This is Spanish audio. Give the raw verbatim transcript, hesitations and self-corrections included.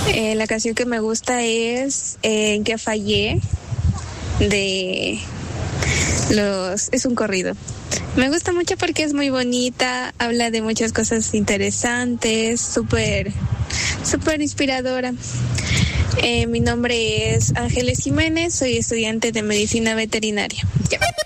Eh, la canción que me gusta es eh, En que fallé, de los... es un corrido. Me gusta mucho porque es muy bonita, habla de muchas cosas interesantes, súper, súper inspiradora. Eh, mi nombre es Ángeles Jiménez, soy estudiante de medicina veterinaria. Ya.